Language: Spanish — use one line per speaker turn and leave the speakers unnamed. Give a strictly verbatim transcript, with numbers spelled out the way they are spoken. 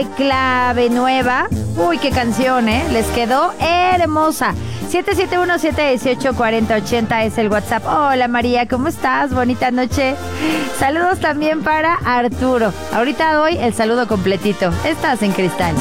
de Clave Nueva. Uy, qué canción, ¿eh? Les quedó hermosa. siete siete uno, siete uno ocho, cuatro cero ocho cero es el WhatsApp. Hola María, ¿cómo estás? Bonita noche. Saludos también para Arturo. Ahorita doy el saludo completito. Estás en Cristal.